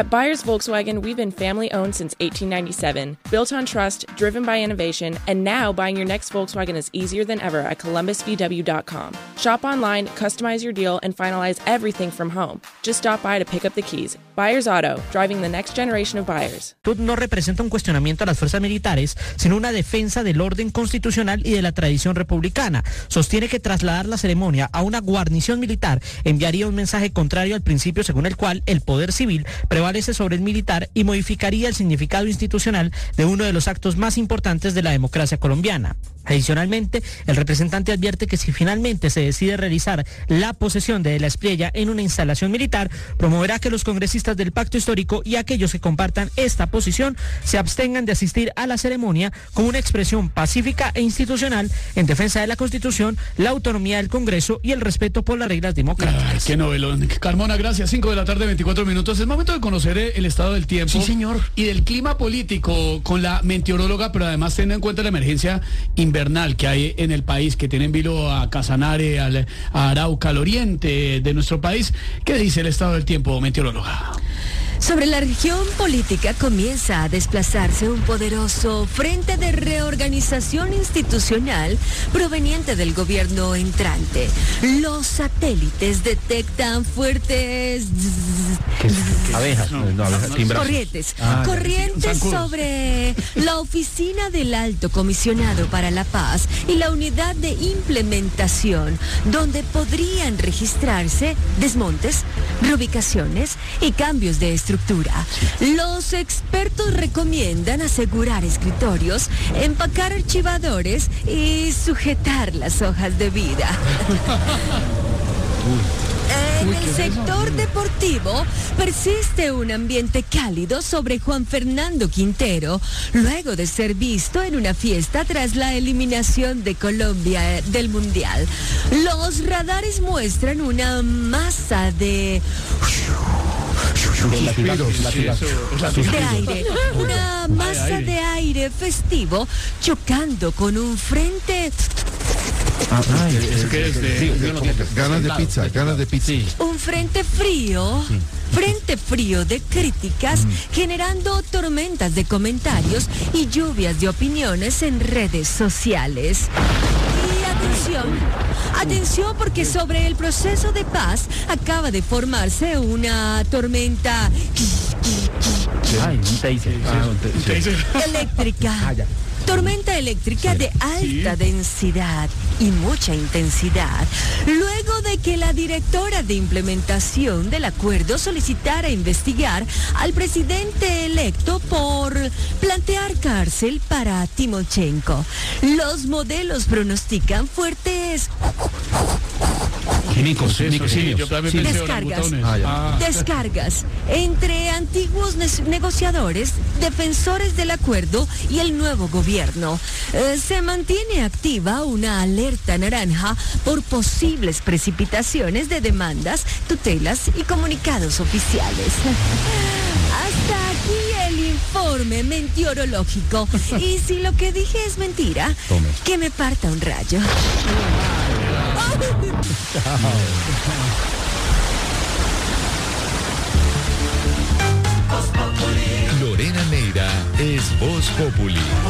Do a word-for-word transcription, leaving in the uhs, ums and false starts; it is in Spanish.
At Byers Volkswagen, we've been family-owned since eighteen ninety-seven, built on trust, driven by innovation, and now buying your next Volkswagen is easier than ever at columbus v w dot com. Shop online, customize your deal, and finalize everything from home. Just stop by to pick up the keys. Byers Auto, driving the next generation of buyers. No representa un cuestionamiento a las fuerzas militares, sino una defensa del orden constitucional y de la tradición republicana. Sostiene que trasladar la ceremonia a una guarnición militar enviaría un mensaje contrario al principio según el cual el poder civil prevalece sobre el militar y modificaría el significado institucional de uno de los actos más importantes de la democracia colombiana. Adicionalmente, el representante advierte que si finalmente se decide realizar la posesión de la Espriella en una instalación militar, promoverá que los congresistas del pacto histórico y aquellos que compartan esta posición se abstengan de asistir a la ceremonia como una expresión pacífica e institucional en defensa de la Constitución, la autonomía del Congreso y el respeto por las reglas democráticas. Ay, qué novelón. Carmona, gracias. cinco de la tarde, veinticuatro minutos. Es momento de conocer el estado del tiempo. Sí, señor. Y del clima político con la meteoróloga, pero además teniendo en cuenta la emergencia invernal que hay en el país, que tiene en vilo a Casanare, al, a Arauca, al oriente de nuestro país. ¿Qué dice el estado del tiempo, meteoróloga? Sobre la región política comienza a desplazarse un poderoso frente de reorganización institucional proveniente del gobierno entrante. Los satélites detectan fuertes abejas, no, no, abejas, corrientes, ah, corrientes sobre la oficina del Alto Comisionado para la Paz y la unidad de implementación, donde podrían registrarse desmontes, reubicaciones y cambios de estructura. Los expertos recomiendan asegurar escritorios, empacar archivadores y sujetar las hojas de vida. En el sector deportivo persiste un ambiente cálido sobre Juan Fernando Quintero, luego de ser visto en una fiesta tras la eliminación de Colombia del Mundial. Los radares muestran una masa de... de aire, una masa de aire festivo chocando con un frente... Ah, ay, ¿eso qué es? De, sí, de, de, ganas de pizza, ganas de pizza. Sí. Un frente frío, sí. frente frío de críticas, mm. generando tormentas de comentarios y lluvias de opiniones en redes sociales. Y atención, atención porque sobre el proceso de paz acaba de formarse una tormenta... Ay, un taser. Ah, un taser. Eléctrica. Ah, ya. Tormenta eléctrica de alta densidad y mucha intensidad, luego de que la directora de implementación del acuerdo solicitara investigar al presidente electo por plantear cárcel para Timochenko. Los modelos pronostican fuertes... Químicos, químicos, sí, yo también pensé descargas, ah, ah. descargas entre antiguos negociadores, defensores del acuerdo y el nuevo gobierno. Eh, se mantiene activa una alerta naranja por posibles precipitaciones de demandas, tutelas y comunicados oficiales. Hasta aquí el informe meteorológico. Y si lo que dije es mentira, Tome. que me parta un rayo. Lorena Neira es Voz Populi.